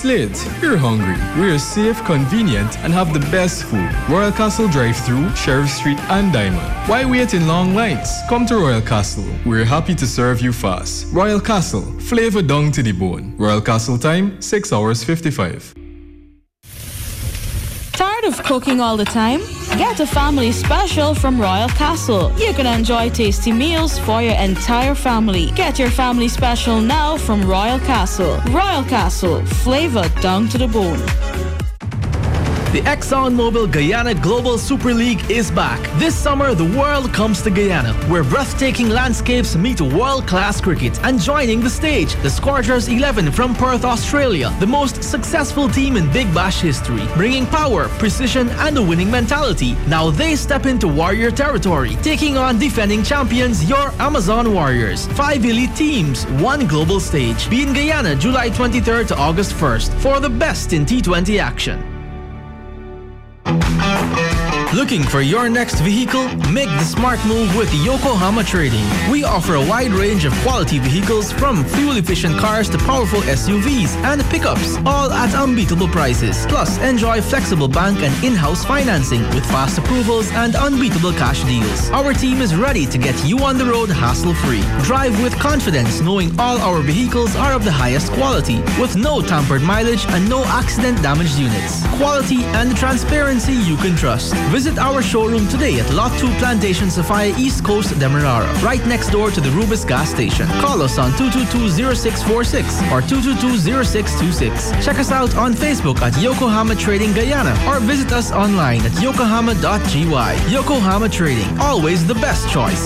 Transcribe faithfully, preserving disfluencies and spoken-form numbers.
It's late, you're hungry, we're safe, convenient, and have the best food. Royal Castle Drive-Thru, Sheriff Street, and Diamond. Why wait in long lines? Come to Royal Castle. We're happy to serve you fast. Royal Castle, flavor down to the bone. Royal Castle time, six hours fifty-five. Tired of cooking all the time? Get a family special from Royal Castle. You can enjoy tasty meals for your entire family. Get your family special now from Royal Castle. Royal Castle, flavor down to the bone. The ExxonMobil Guyana Global Super League is back. This summer, the world comes to Guyana, where breathtaking landscapes meet world-class cricket. And joining the stage, the Scorchers eleven from Perth, Australia, the most successful team in Big Bash history, bringing power, precision, and a winning mentality. Now they step into Warrior territory, taking on defending champions, your Amazon Warriors. Five elite teams, one global stage. Be in Guyana, July twenty-third to August first, for the best in T twenty action. Looking for your next vehicle? Make the smart move with Yokohama Trading. We offer a wide range of quality vehicles, from fuel-efficient cars to powerful S U Vs and pickups, all at unbeatable prices. Plus, enjoy flexible bank and in-house financing with fast approvals and unbeatable cash deals. Our team is ready to get you on the road hassle-free. Drive with confidence, knowing all our vehicles are of the highest quality, with no tampered mileage and no accident-damaged units. Quality and transparency you can trust. Visit our showroom today at Lot two Plantation Sophia, East Coast, Demerara, right next door to the Rubis gas station. Call us on two two two, zero six four six or two two two, zero six two six. Check us out on Facebook at Yokohama Trading Guyana or visit us online at yokohama dot g y. Yokohama Trading, always the best choice.